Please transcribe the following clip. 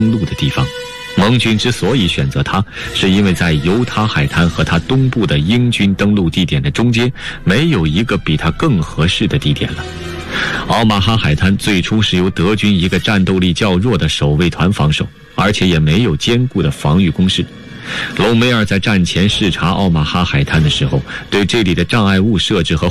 登陆的地方。盟军之所以选择它，是因为在犹他海滩和它东部的英军登陆地点的中间，没有一个比它更合适的地点了。奥马哈海滩最初是由德军一个战斗力较弱的守卫团防守，而且也没有坚固的防御工事。隆美尔在战前视察奥马哈海滩的时候，对这里的障碍物设置和